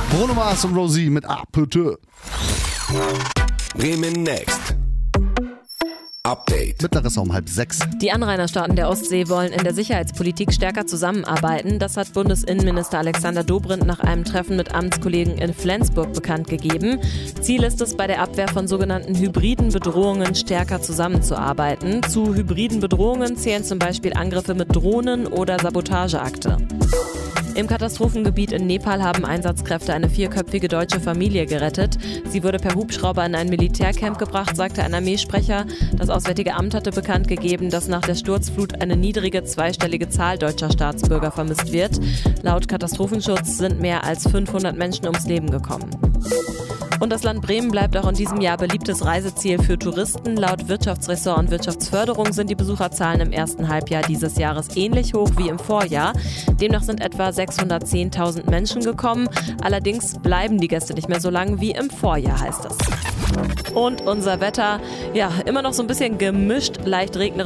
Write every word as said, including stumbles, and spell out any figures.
Bruno Mars und Rosie mit Apete. Bremen Next. Update. Mittagessen um halb sechs. Die Anrainerstaaten der Ostsee wollen in der Sicherheitspolitik stärker zusammenarbeiten. Das hat Bundesinnenminister Alexander Dobrindt nach einem Treffen mit Amtskollegen in Flensburg bekannt gegeben. Ziel ist es, bei der Abwehr von sogenannten hybriden Bedrohungen stärker zusammenzuarbeiten. Zu hybriden Bedrohungen zählen zum Beispiel Angriffe mit Drohnen oder Sabotageakte. Im Katastrophengebiet in Nepal haben Einsatzkräfte eine vierköpfige deutsche Familie gerettet. Sie wurde per Hubschrauber in ein Militärcamp gebracht, sagte ein Armeesprecher. Das Auswärtige Amt hatte bekannt gegeben, dass nach der Sturzflut eine niedrige zweistellige Zahl deutscher Staatsbürger vermisst wird. Laut Katastrophenschutz sind mehr als fünfhundert Menschen ums Leben gekommen. Und das Land Bremen bleibt auch in diesem Jahr beliebtes Reiseziel für Touristen. Laut Wirtschaftsressort und Wirtschaftsförderung sind die Besucherzahlen im ersten Halbjahr dieses Jahres ähnlich hoch wie im Vorjahr. Demnach sind etwa sechshundertzehntausend Menschen gekommen. Allerdings bleiben die Gäste nicht mehr so lang wie im Vorjahr, heißt es. Und unser Wetter, ja, immer noch so ein bisschen gemischt, leicht regnerisch.